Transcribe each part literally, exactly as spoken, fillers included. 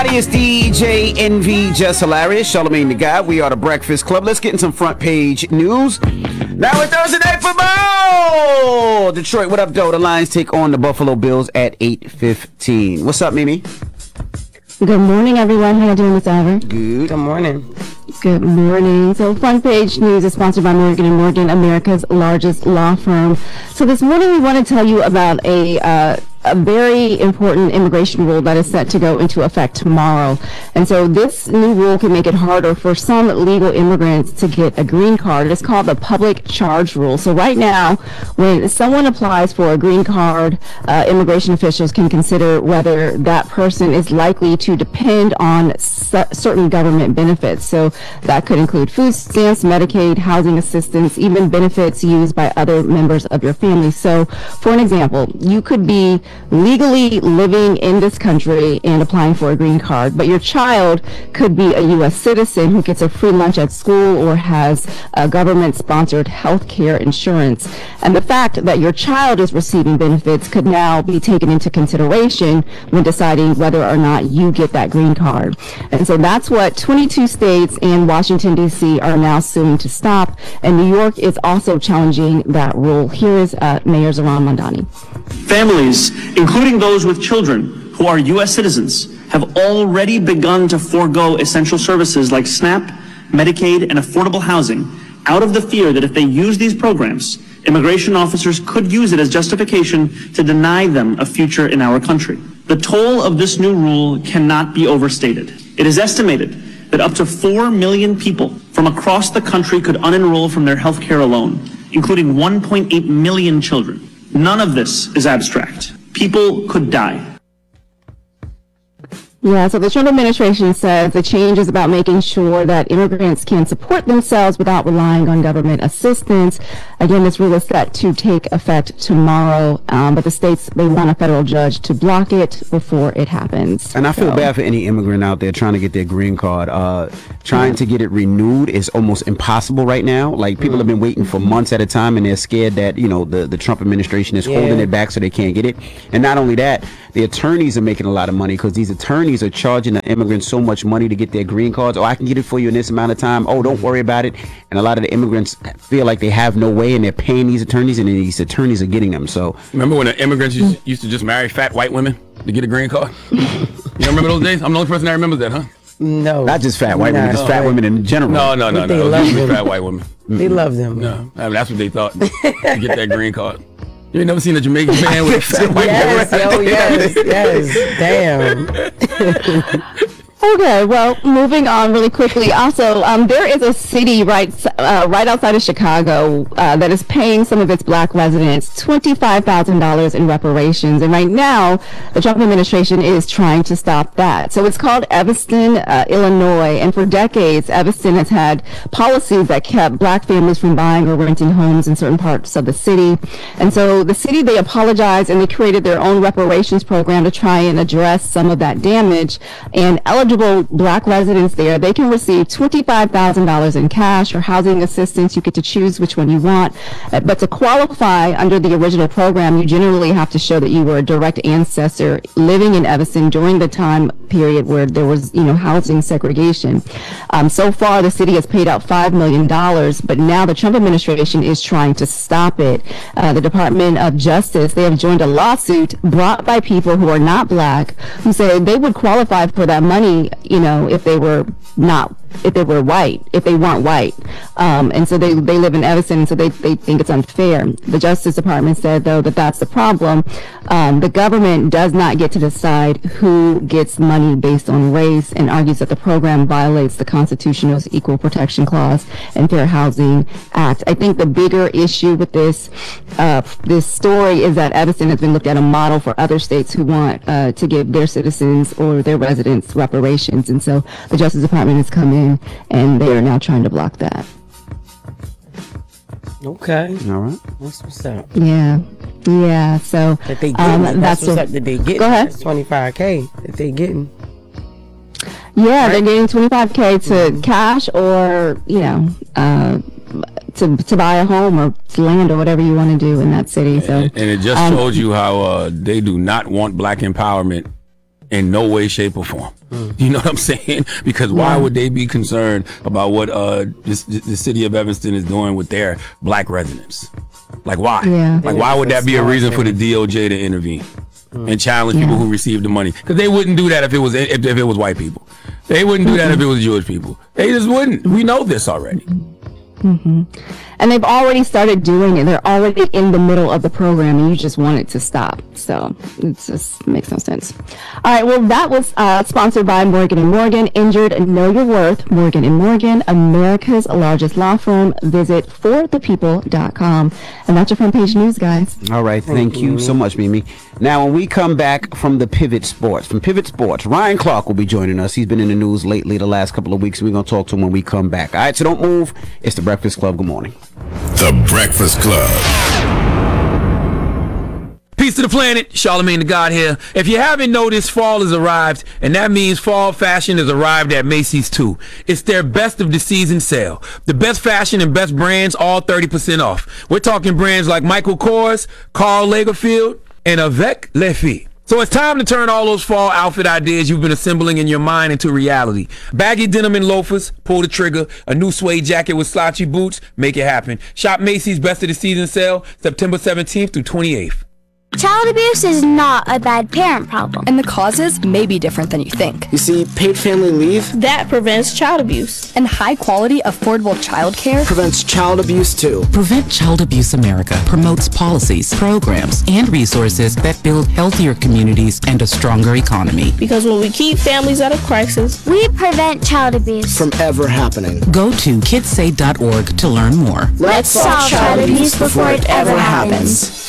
It's D J N V, Just Hilarious, Charlamagne the Guy. We are the Breakfast Club. Let's get in some front page news. Now it's Thursday Night Football. Detroit, what up, though? The Lions take on the Buffalo Bills at eight fifteen. What's up, Mimi? Good morning, everyone. How are you doing this hour? Good. Good morning. Good morning. So front page news is sponsored by Morgan and Morgan, America's largest law firm. So this morning we want to tell you about a uh, a very important immigration rule that is set to go into effect tomorrow. And so this new rule can make it harder for some legal immigrants to get a green card. It's called the public charge rule. So right now, when someone applies for a green card, uh, immigration officials can consider whether that person is likely to depend on c- certain government benefits. So that could include food stamps, Medicaid, housing assistance, even benefits used by other members of your family. So for an example, you could be legally living in this country and applying for a green card, but your child could be a U S citizen who gets a free lunch at school or has a government-sponsored health care insurance. And the fact that your child is receiving benefits could now be taken into consideration when deciding whether or not you get that green card. And so that's what twenty-two states and Washington, D C are now suing to stop. And New York is also challenging that rule. Here is uh, Mayor Zohran Mamdani. Families, including those with children who are U S citizens, have already begun to forego essential services like SNAP, Medicaid, and affordable housing out of the fear that if they use these programs, immigration officers could use it as justification to deny them a future in our country. The toll of this new rule cannot be overstated. It is estimated that up to four million people from across the country could unenroll from their health care alone, including one point eight million children. None of this is abstract. People could die. Yeah, so the Trump administration says the change is about making sure that immigrants can support themselves without relying on government assistance. Again, this rule is set to take effect tomorrow, um, but the states, they want a federal judge to block it before it happens. And I feel so. bad for any immigrant out there trying to get their green card. Uh, trying yeah. to get it renewed is almost impossible right now. Like, people mm-hmm. have been waiting for months at a time, and they're scared that, you know, the, the Trump administration is yeah. holding it back so they can't get it. And not only that, the attorneys are making a lot of money because these attorneys are charging the immigrants so much money to get their green cards. Oh, I can get it for you in this amount of time. Oh, don't worry about it. And a lot of the immigrants feel like they have no way, and they're paying these attorneys, and these attorneys are getting them. So remember when the immigrants used, used to just marry fat white women to get a green card? You don't remember those days? I'm the only person that remembers that, huh? No. Not just fat white no. women, just fat women in general. No, no, no, they no. Love Usually them. fat white women. They love them. No, I mean, that's what they thought to get that green card. You ain't never seen a Jamaican man with a fat white yes, woman? Oh, yes, yes, damn. Okay, well, moving on really quickly. Also, um, there is a city right uh, right outside of Chicago uh, that is paying some of its black residents twenty-five thousand dollars in reparations. And right now, the Trump administration is trying to stop that. So it's called Evanston, uh, Illinois. And for decades, Evanston has had policies that kept black families from buying or renting homes in certain parts of the city. And so the city, they apologized and they created their own reparations program to try and address some of that damage. And eligible black residents there, they can receive twenty-five thousand dollars in cash or housing assistance. You get to choose which one you want. Uh, but to qualify under the original program, you generally have to show that you were a direct ancestor living in Evanston during the time period where there was, you know, housing segregation. Um, so far, the city has paid out five million dollars, but now the Trump administration is trying to stop it. Uh, the Department of Justice, they have joined a lawsuit brought by people who are not black, who say they would qualify for that money, you know, if they were not, if they were white, if they weren't white. Um, and so they, they live in Evanston, and so they, they think it's unfair. The Justice Department said, though, that that's the problem. Um, the government does not get to decide who gets money based on race, and argues that the program violates the Constitutional's Equal Protection Clause and Fair Housing Act. I think the bigger issue with this uh, this story is that Evanston has been looked at a model for other states who want uh, to give their citizens or their residents reparations. And so the Justice Department has come in and they are now trying to block that. Okay. All right. That's what's up. Yeah. Yeah. So that they um, getting, that's, that's what's a, up that they getting. Go ahead. That's twenty-five K that they getting. Yeah, right? They're getting twenty-five K to mm-hmm. cash or, you know, uh, to to buy a home or land or whatever you want to do in that city. So and, and it just um, shows you how uh, they do not want black empowerment In no way, shape, or form. Mm. You know what I'm saying? Because why yeah. would they be concerned about what uh this, the city of Evanston is doing with their black residents? Like why? Yeah. Like why would that be a reason for the D O J to intervene mm. and challenge yeah. people who received the money? Because they wouldn't do that if it was if, if it was white people. They wouldn't do that if it was Jewish people. They just wouldn't. We know this already. Mm-hmm. And they've already started doing it. They're already in the middle of the program, and you just want it to stop. So it just makes no sense. All right. Well, that was uh, sponsored by Morgan and Morgan. Injured, know your worth. Morgan and Morgan, America's largest law firm. Visit for the people dot com. And that's your front page news, guys. All right. Thank you so much, Mimi. Now, when we come back from the Pivot Sports, from Pivot Sports, Ryan Clark will be joining us. He's been in the news lately the last couple of weeks. We're going to talk to him when we come back. All right. So don't move. It's the Breakfast Club. Good morning. The Breakfast Club. Peace to the planet, Charlemagne the God here. If you haven't noticed, fall has arrived, and that means fall fashion has arrived at Macy's too. It's their best of the season sale. The best fashion and best brands, all thirty percent off. We're talking brands like Michael Kors, Karl Lagerfeld, and Avec Les Filles. So it's time to turn all those fall outfit ideas you've been assembling in your mind into reality. Baggy denim and loafers, pull the trigger. A new suede jacket with slouchy boots, make it happen. Shop Macy's Best of the Season sale, September seventeenth through twenty-eighth. Child abuse is not a bad parent problem. And the causes may be different than you think. You see, paid family leave, that prevents child abuse. And high quality, affordable child care prevents child abuse too. Prevent Child Abuse America promotes policies, programs, and resources that build healthier communities and a stronger economy. Because when we keep families out of crisis, we prevent child abuse from ever happening. Go to kids say dot org to learn more. Let's, Let's solve child abuse before it ever happens. happens.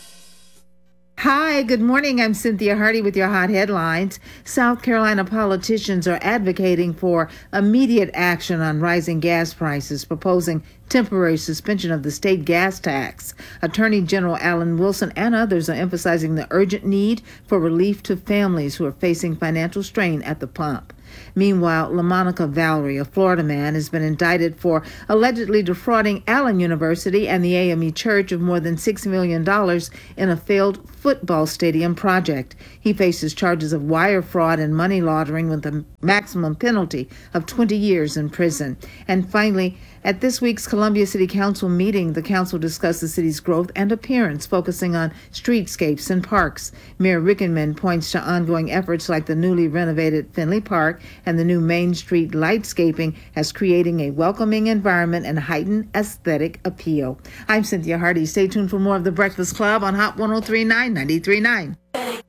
Hi, good morning. I'm Cynthia Hardy with your hot headlines. South Carolina politicians are advocating for immediate action on rising gas prices, proposing temporary suspension of the state gas tax. Attorney General Alan Wilson and others are emphasizing the urgent need for relief to families who are facing financial strain at the pump. Meanwhile, LaMonica Valerie, a Florida man, has been indicted for allegedly defrauding Allen University and the A M E Church of more than six million dollars in a failed football stadium project. He faces charges of wire fraud and money laundering with a maximum penalty of twenty years in prison. And finally, at this week's Columbia City Council meeting, the council discussed the city's growth and appearance, focusing on streetscapes and parks. Mayor Rickenman points to ongoing efforts like the newly renovated Finley Park and the new Main Street lightscaping as creating a welcoming environment and heightened aesthetic appeal. I'm Cynthia Hardy. Stay tuned for more of The Breakfast Club on Hot one oh three point nine, ninety-three point nine.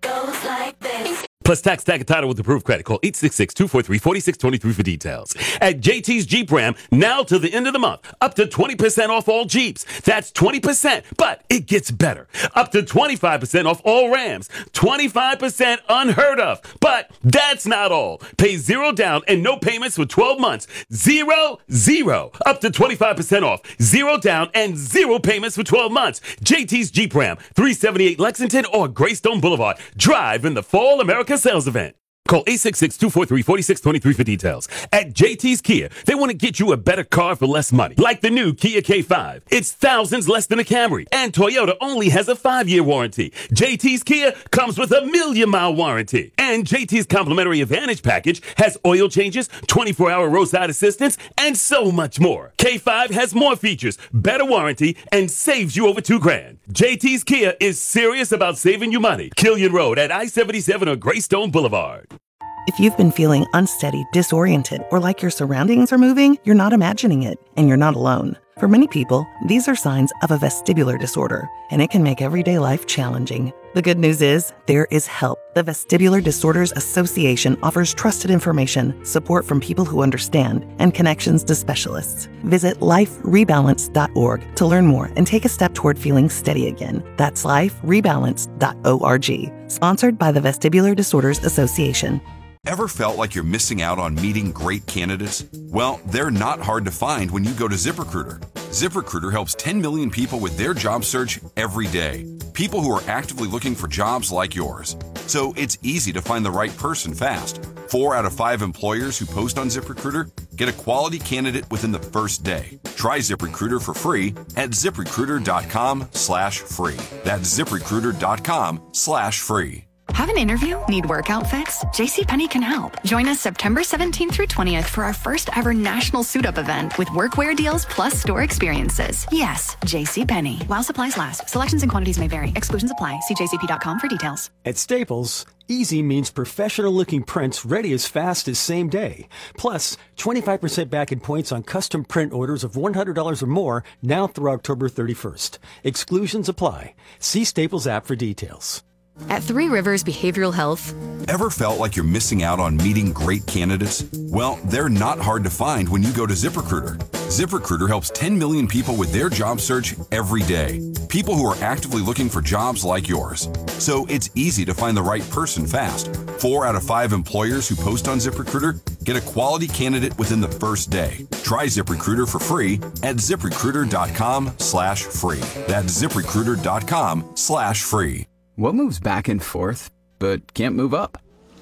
Plus tax, tag, and title with approved credit. Call eight six six, two four three, four six two three for details. At J T's Jeep Ram, now to the end of the month, up to twenty percent off all Jeeps. That's twenty percent, but it gets better. Up to twenty-five percent off all Rams. twenty-five percent unheard of. But that's not all. Pay zero down and no payments for twelve months. Zero, zero. Up to twenty-five percent off. Zero down and zero payments for twelve months. J T's Jeep Ram, three seventy-eight Lexington or Greystone Boulevard. Drive in the Fall America sales event. Call eight six six, two four three, four six two three for details. At J T's Kia, they want to get you a better car for less money. Like the new Kia K five. It's thousands less than a Camry. And Toyota only has a five-year warranty. J T's Kia comes with a million-mile warranty. And J T's Complimentary Advantage Package has oil changes, twenty-four hour roadside assistance, and so much more. K five has more features, better warranty, and saves you over two grand. J T's Kia is serious about saving you money. Killian Road at I seventy-seven or Greystone Boulevard. If you've been feeling unsteady, disoriented, or like your surroundings are moving, you're not imagining it, and you're not alone. For many people, these are signs of a vestibular disorder, and it can make everyday life challenging. The good news is, there is help. The Vestibular Disorders Association offers trusted information, support from people who understand, and connections to specialists. Visit life rebalance dot org to learn more and take a step toward feeling steady again. That's life rebalance dot org. Sponsored by the Vestibular Disorders Association. Ever felt like you're missing out on meeting great candidates? Well, they're not hard to find when you go to ZipRecruiter. ZipRecruiter helps ten million people with their job search every day. People who are actively looking for jobs like yours. So it's easy to find the right person fast. Four out of five employers who post on ZipRecruiter get a quality candidate within the first day. Try ZipRecruiter for free at ZipRecruiter dot com slash free. That's ZipRecruiter dot com slash free. Have an interview? Need work outfits? JCPenney can help. Join us September seventeenth through twentieth for our first ever national suit-up event with workwear deals plus store experiences. Yes, JCPenney. While supplies last. Selections and quantities may vary. Exclusions apply. See j c p dot com for details. At Staples, easy means professional-looking prints ready as fast as same day. Plus, twenty-five percent back in points on custom print orders of one hundred dollars or more now through October thirty-first. Exclusions apply. See Staples app for details. At Three Rivers Behavioral Health. Ever felt like you're missing out on meeting great candidates? Well, they're not hard to find when you go to ZipRecruiter. ZipRecruiter helps ten million people with their job search every day. People who are actively looking for jobs like yours. So it's easy to find the right person fast. Four out of five employers who post on ZipRecruiter get a quality candidate within the first day. Try ZipRecruiter for free at ZipRecruiter.com slash free. That's ZipRecruiter.com slash free. What moves back and forth, but can't move up?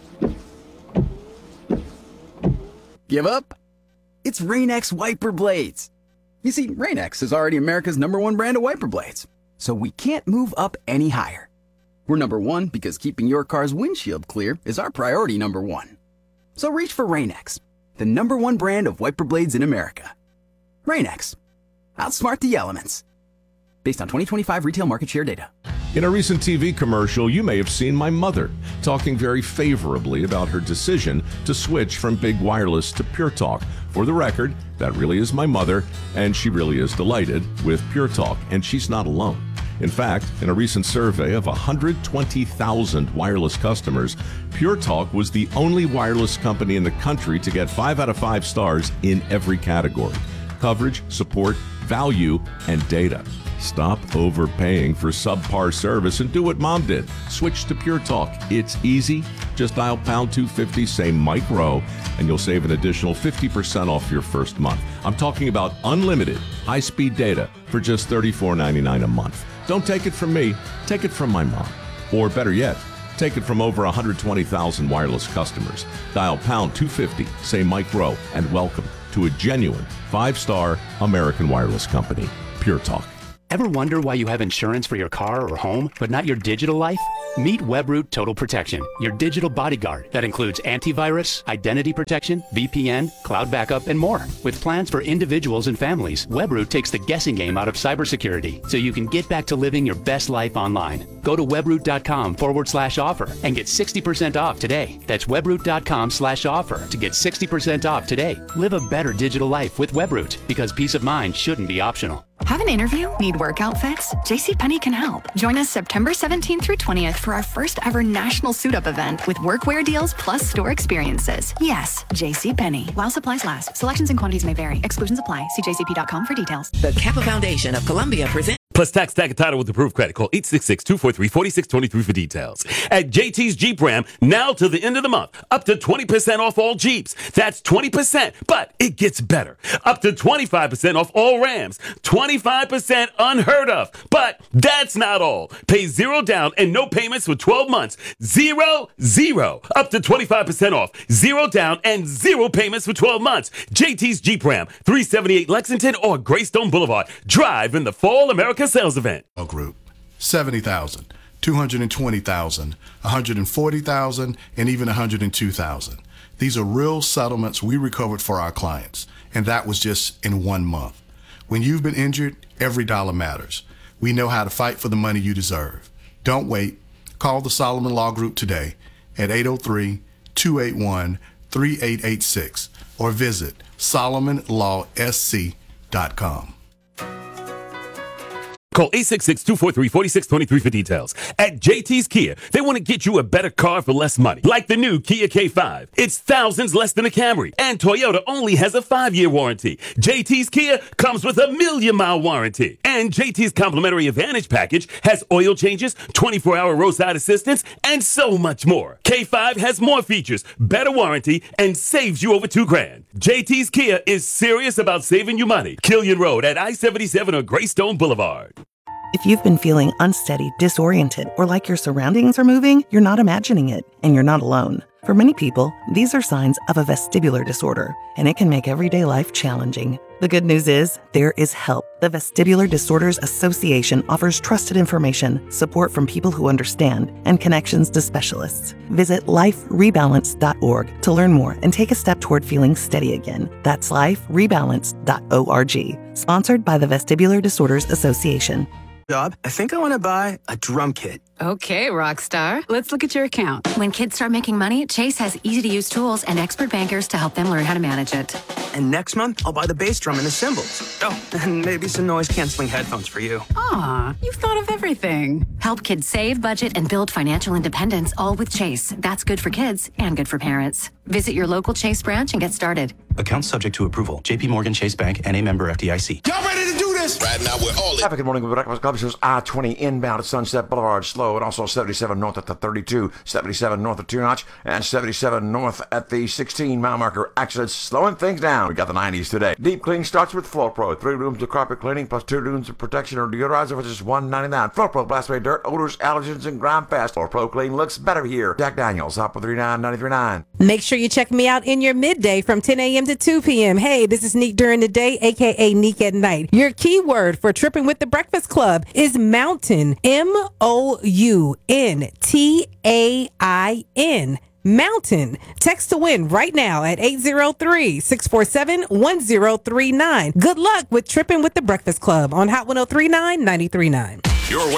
Give up? It's Rain-X wiper blades. You see, Rain-X is already America's number one brand of wiper blades, so we can't move up any higher. We're number one because keeping your car's windshield clear is our priority number one. So reach for Rain-X, the number one brand of wiper blades in America. Rain-X. Outsmart the elements. Based on twenty twenty-five retail market share data. In a recent T V commercial, you may have seen my mother talking very favorably about her decision to switch from Big Wireless to Pure Talk. For the record, that really is my mother, and she really is delighted with Pure Talk, and she's not alone. In fact, in a recent survey of one hundred twenty thousand wireless customers, Pure Talk was the only wireless company in the country to get five out of five stars in every category: coverage, support, value, and data. Stop overpaying for subpar service and do what Mom did. Switch to Pure Talk. It's easy. Just dial pound two fifty, say Mike Rowe, and you'll save an additional fifty percent off your first month. I'm talking about unlimited high-speed data for just thirty-four ninety-nine a month. Don't take it from me. Take it from my mom. Or better yet, take it from over one hundred twenty thousand wireless customers. Dial pound two fifty, say Mike Rowe, and welcome to a genuine five-star American wireless company, Pure Talk. Ever wonder why you have insurance for your car or home, but not your digital life? Meet Webroot Total Protection, your digital bodyguard that includes antivirus, identity protection, V P N, cloud backup, and more. With plans for individuals and families, Webroot takes the guessing game out of cybersecurity so you can get back to living your best life online. Go to webroot.com forward slash offer and get sixty percent off today. That's webroot.com slash offer to get sixty percent off today. Live a better digital life with Webroot, because peace of mind shouldn't be optional. Have an interview? Need work outfits? JCPenney can help. Join us September seventeenth through twentieth for our first ever national suit-up event with workwear deals plus store experiences. Yes, JCPenney. While supplies last. Selections and quantities may vary. Exclusions apply. See j c p dot com for details. The Kappa Foundation of Columbia presents Plus tax, tag, and title with approved credit. Call eight six six, two four three, four six two three for details. At J T's Jeep Ram, now to the end of the month, up to twenty percent off all Jeeps. That's twenty percent, but it gets better. Up to twenty-five percent off all Rams. twenty-five percent unheard of. But that's not all. Pay zero down and no payments for twelve months. Zero, zero. Up to twenty-five percent off. Zero down and zero payments for twelve months. J T's Jeep Ram, three seventy-eight Lexington or Greystone Boulevard. Drive in the Fall America Sales Event. Group seventy thousand, two hundred twenty thousand, one hundred forty thousand, and even one hundred two thousand. These are real settlements we recovered for our clients, and that was just in one month. When you've been injured, every dollar matters. We know how to fight for the money you deserve. Don't wait. Call the Solomon Law Group today at eight oh three, two eight one, three eight eight six or visit solomon law s c dot com. Call eight six six, two four three, four six two three for details. At J T's Kia, they want to get you a better car for less money. Like the new Kia K five. It's thousands less than a Camry. And Toyota only has a five-year warranty. J T's Kia comes with a million-mile warranty. And J T's Complimentary Advantage Package has oil changes, twenty-four hour roadside assistance, and so much more. K five has more features, better warranty, and saves you over two grand. J T's Kia is serious about saving you money. Killian Road at I seventy-seven or Greystone Boulevard. If you've been feeling unsteady, disoriented, or like your surroundings are moving, you're not imagining it, and you're not alone. For many people, these are signs of a vestibular disorder, and it can make everyday life challenging. The good news is there is help. The Vestibular Disorders Association offers trusted information, support from people who understand, and connections to specialists. Visit life rebalance dot org to learn more and take a step toward feeling steady again. That's life rebalance dot org. Sponsored by the Vestibular Disorders Association. Job. I think I want to buy a drum kit. Okay, Rockstar. Let's look at your account. When kids start making money, Chase has easy-to-use tools and expert bankers to help them learn how to manage it. And next month, I'll buy the bass drum and the cymbals. Oh, and maybe some noise-canceling headphones for you. Aw, you've thought of everything. Help kids save, budget, and build financial independence, all with Chase. That's good for kids and good for parents. Visit your local Chase branch and get started. Account subject to approval. J P Morgan Chase Bank and a member F D I C. Y'all ready to do this? Right now, we're all in. Have a good morning with Breakfast Club. This is I twenty inbound at Sunset Boulevard slow, and also seventy-seven north at the thirty-two, seventy-seven north at Two Notch, and seventy-seven north at the sixteen mile marker. Accidents slowing things down. We got the nineties today. Deep clean starts with Floor Pro. Three rooms of carpet cleaning plus two rooms of protection or deodorizer for just one ninety-nine. Floor Pro blasts away dirt, odors, allergens, and grime fast. Floor Pro clean looks better here. Jack Daniels, up with three nine nine three nine. Make sure you check me out in your midday from ten a.m. to two p.m. Hey, this is Neek during the day, a k a. Neek at night. Your keyword for Tripping with the Breakfast Club is mountain. M O U N T A I N. Mountain. Text to win right now at eight zero three, six four seven, one zero three nine. Good luck with Tripping with the Breakfast Club on Hot ten thirty-nine, ninety-three point nine. Your